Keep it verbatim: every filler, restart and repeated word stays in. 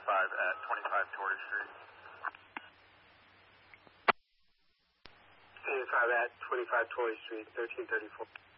five at twenty-five Torrey Street. Alien five at twenty-five Torrey Street, thirteen thirty-four.